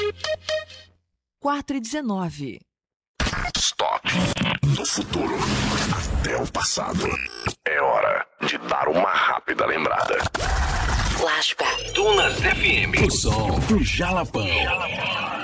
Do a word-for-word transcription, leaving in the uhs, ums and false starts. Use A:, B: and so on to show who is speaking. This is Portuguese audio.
A: quatro e dezenove.
B: Stop. Do futuro até o passado. É hora de dar uma rápida lembrada.
C: Flashback.
D: Dunas F M.
B: O som do Jalapão.